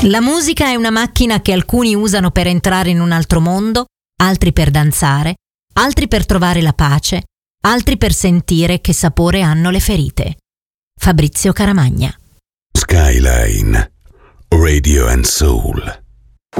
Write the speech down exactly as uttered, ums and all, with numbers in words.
La musica è una macchina che alcuni usano per entrare in un altro mondo, altri per danzare, altri per trovare la pace, altri per sentire che sapore hanno le ferite. Fabrizio Caramagna. Skyline Radio and Soul.